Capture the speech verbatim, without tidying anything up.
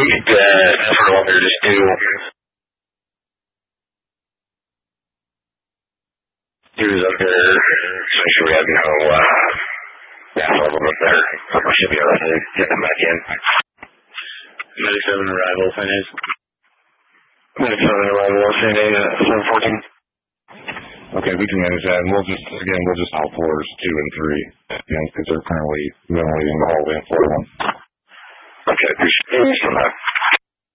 could, uh, that's what I wanted to just do. He was up there, so sure we have no, uh, national level up there. We should be able to get them back in. Medic seven arrival, Saint A's. Medic seven arrival, Saint A's, seven fourteen. Okay, we can manage that, and we'll just, again, we'll just out floors two and three, you know, because they're currently ventilating the hallway in floor one. Okay, appreciate it.